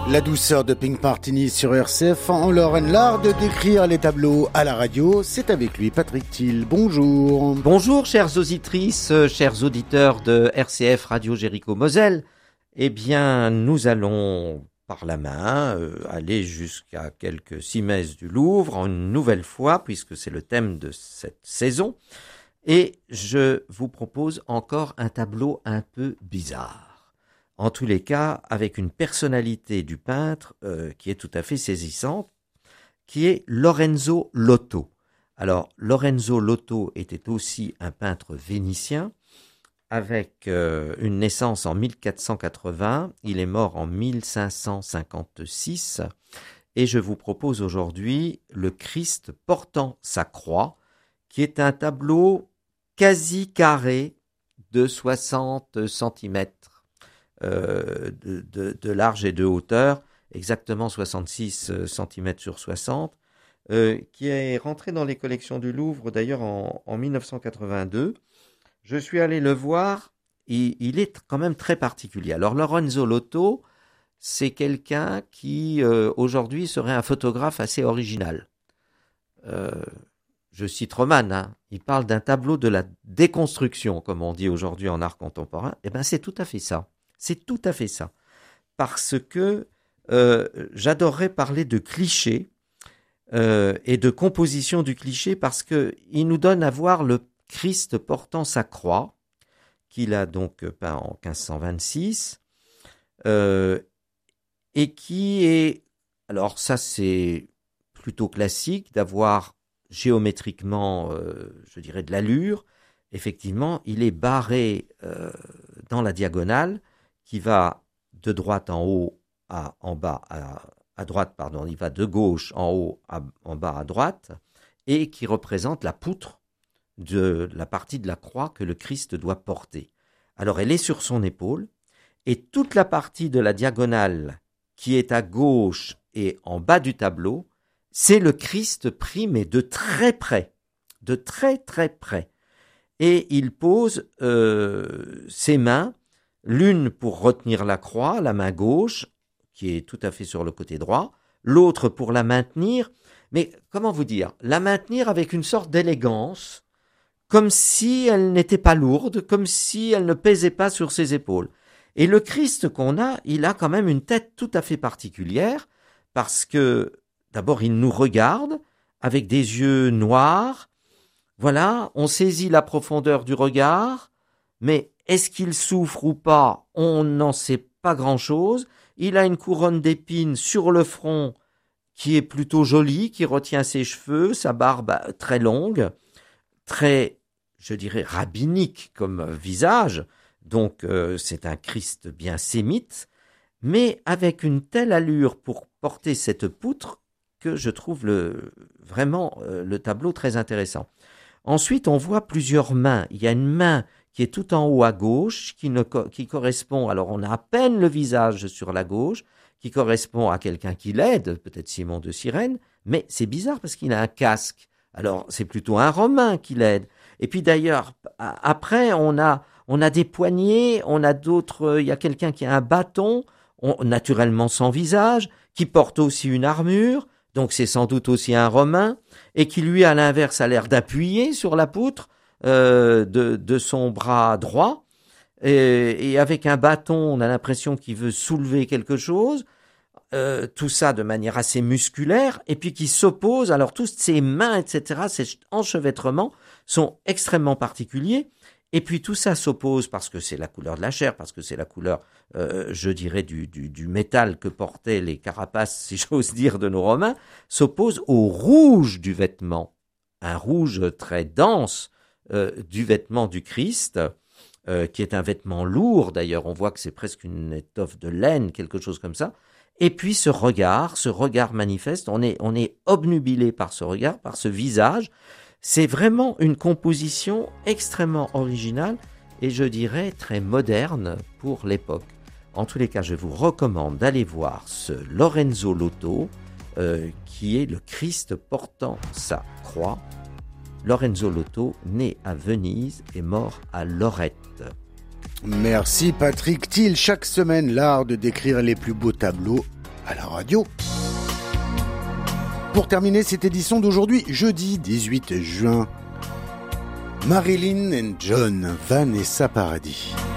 La douceur de Pink Martini sur RCF, en Lorraine, l'art de décrire les tableaux à la radio, c'est avec lui Patrick Thiel. Bonjour. Bonjour chères auditrices, chers auditeurs de RCF Radio Jéricho Moselle. Eh bien, nous allons par la main aller jusqu'à quelques 6 messes du Louvre, une nouvelle fois, puisque c'est le thème de cette saison. Et je vous propose encore un tableau un peu bizarre. En tous les cas, avec une personnalité du peintre qui est tout à fait saisissante, qui est Lorenzo Lotto. Alors, Lorenzo Lotto était aussi un peintre vénitien, avec une naissance en 1480, il est mort en 1556, et je vous propose aujourd'hui le Christ portant sa croix, qui est un tableau quasi carré de 60 cm. De large et de hauteur, exactement 66 cm sur 60, qui est rentré dans les collections du Louvre d'ailleurs en 1982. Je suis allé le voir, il est quand même très particulier. Alors Lorenzo Lotto, c'est quelqu'un qui aujourd'hui serait un photographe assez original. Je cite Roman, il parle d'un tableau de la déconstruction, comme on dit aujourd'hui en art contemporain. Eh bien c'est tout à fait ça. C'est tout à fait ça, parce que j'adorerais parler de cliché et de composition du cliché, parce que il nous donne à voir le Christ portant sa croix, qu'il a donc peint en 1526, et qui est, alors ça c'est plutôt classique, d'avoir géométriquement, je dirais, de l'allure. Effectivement, il est barré dans la diagonale, qui va de droite en haut en bas à droite, pardon, il va de gauche en haut en bas à droite, et qui représente la poutre de la partie de la croix que le Christ doit porter. Alors elle est sur son épaule, et toute la partie de la diagonale qui est à gauche et en bas du tableau, c'est le Christ pris, mais de très près, de très très près. Et il pose ses mains, l'une pour retenir la croix, la main gauche, qui est tout à fait sur le côté droit, l'autre pour la maintenir, mais comment vous dire, la maintenir avec une sorte d'élégance, comme si elle n'était pas lourde, comme si elle ne pesait pas sur ses épaules. Et le Christ qu'on a, il a quand même une tête tout à fait particulière, parce que d'abord il nous regarde avec des yeux noirs, voilà, on saisit la profondeur du regard, mais est-ce qu'il souffre ou pas? On n'en sait pas grand-chose. Il a une couronne d'épines sur le front qui est plutôt jolie, qui retient ses cheveux, sa barbe très longue, très, je dirais, rabbinique comme visage. Donc c'est un Christ bien sémite, mais avec une telle allure pour porter cette poutre que je trouve vraiment le tableau très intéressant. Ensuite, on voit plusieurs mains. Il y a une main qui est tout en haut à gauche, qui correspond, alors on a à peine le visage sur la gauche, qui correspond à quelqu'un qui l'aide, peut-être Simon de Cyrène, mais c'est bizarre parce qu'il a un casque. Alors c'est plutôt un Romain qui l'aide. Et puis d'ailleurs, après, on a des poignets, on a d'autres, il y a quelqu'un qui a un bâton, naturellement sans visage, qui porte aussi une armure, donc c'est sans doute aussi un Romain, et qui lui, à l'inverse, a l'air d'appuyer sur la poutre de son bras droit, et avec un bâton, on a l'impression qu'il veut soulever quelque chose, tout ça de manière assez musculaire, et puis qui s'oppose, alors toutes ses mains, etc., ces enchevêtrements sont extrêmement particuliers, et puis tout ça s'oppose parce que c'est la couleur de la chair, parce que c'est la couleur, je dirais, du métal que portaient les carapaces, si j'ose dire, de nos Romains, s'oppose au rouge du vêtement, un rouge très dense du vêtement du Christ, qui est un vêtement lourd d'ailleurs, on voit que c'est presque une étoffe de laine, quelque chose comme ça, et puis ce regard manifeste, on est obnubilé par ce regard, par ce visage. C'est vraiment une composition extrêmement originale et je dirais très moderne pour l'époque. En tous les cas, je vous recommande d'aller voir ce Lorenzo Lotto, qui est le Christ portant sa croix. Lorenzo Lotto, né à Venise et mort à Lorette. Merci Patrick Thiel. Chaque semaine, l'art de décrire les plus beaux tableaux à la radio. Pour terminer cette édition d'aujourd'hui, jeudi 18 juin, Marilyn and John, Vanessa Paradis.